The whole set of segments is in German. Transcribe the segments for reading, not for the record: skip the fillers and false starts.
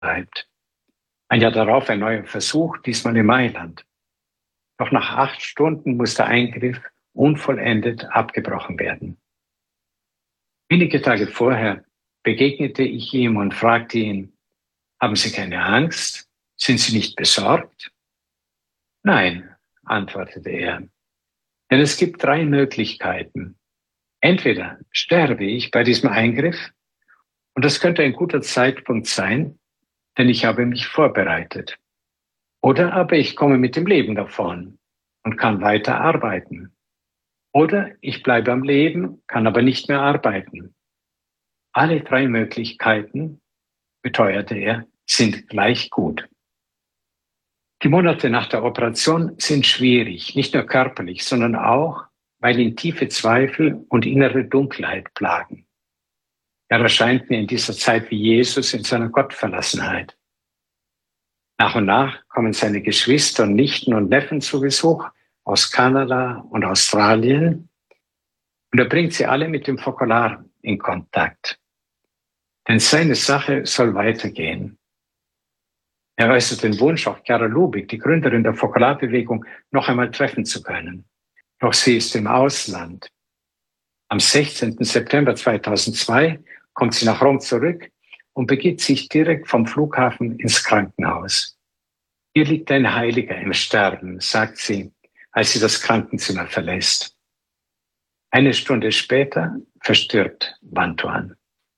bleibt. Ein Jahr darauf ein neuer Versuch, diesmal in Mailand. Doch nach 8 Stunden muss der Eingriff unvollendet abgebrochen werden. Wenige Tage vorher begegnete ich ihm und fragte ihn: Haben Sie keine Angst? Sind Sie nicht besorgt? Nein, antwortete er, denn es gibt 3 Möglichkeiten. Entweder sterbe ich bei diesem Eingriff, und das könnte ein guter Zeitpunkt sein, denn ich habe mich vorbereitet. Oder aber ich komme mit dem Leben davon und kann weiter arbeiten. Oder ich bleibe am Leben, kann aber nicht mehr arbeiten. Alle 3 Möglichkeiten, beteuerte er, sind gleich gut. Die Monate nach der Operation sind schwierig, nicht nur körperlich, sondern auch, weil ihn tiefe Zweifel und innere Dunkelheit plagen. Er erscheint mir in dieser Zeit wie Jesus in seiner Gottverlassenheit. Nach und nach kommen seine Geschwister und Nichten und Neffen zu Besuch aus Kanada und Australien, und er bringt sie alle mit dem Fokular in Kontakt. Denn seine Sache soll weitergehen. Er äußert den Wunsch, auch Chiara Lubich, die Gründerin der Fokularbewegung, noch einmal treffen zu können. Doch sie ist im Ausland. Am 16. September 2002 kommt sie nach Rom zurück und begibt sich direkt vom Flughafen ins Krankenhaus. Hier liegt ein Heiliger im Sterben, sagt sie, als sie das Krankenzimmer verlässt. 1 Stunde später verstirbt Vantuan.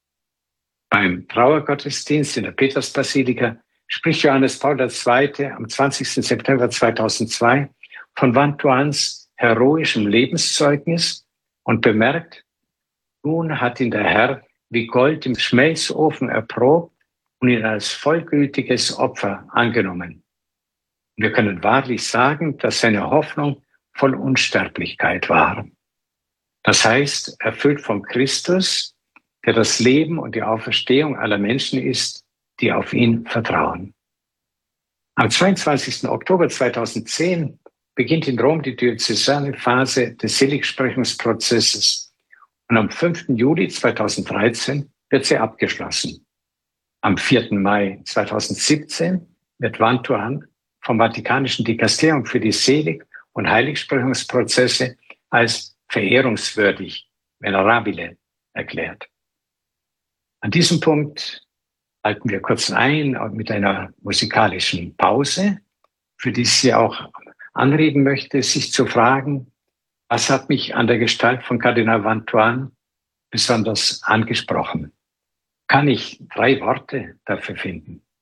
Beim Trauergottesdienst in der Petersbasilika spricht Johannes Paul II. Am 20. September 2002 von Vantuans heroischem Lebenszeugnis und bemerkt: Nun hat ihn der Herr wie Gold im Schmelzofen erprobt und ihn als vollgültiges Opfer angenommen. Und wir können wahrlich sagen, dass seine Hoffnung voll Unsterblichkeit war. Das heißt, erfüllt von Christus, der das Leben und die Auferstehung aller Menschen ist, die auf ihn vertrauen. Am 22. Oktober 2010 beginnt in Rom die diözesane Phase des Seligsprechungsprozesses und am 5. Juli 2013 wird sie abgeschlossen. Am 4. Mai 2017 wird Vantuan vom Vatikanischen Dikasterium für die Selig- und Heiligsprechungsprozesse als verehrungswürdig, venerabile, erklärt. An diesem Punkt halten wir kurz ein mit einer musikalischen Pause, für die ich Sie auch anregen möchte, sich zu fragen: Was hat mich an der Gestalt von Kardinal Vantuan besonders angesprochen? Kann ich 3 Worte dafür finden?